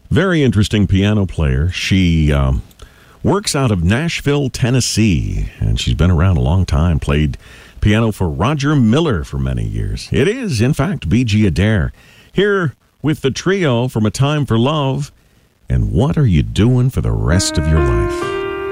Very interesting piano player. She works out of Nashville, Tennessee, and she's been around a long time. Played piano for Roger Miller for many years. It is, in fact, B.G. Adair. Here with the trio from A Time for Love. And what are you doing for the rest of your life?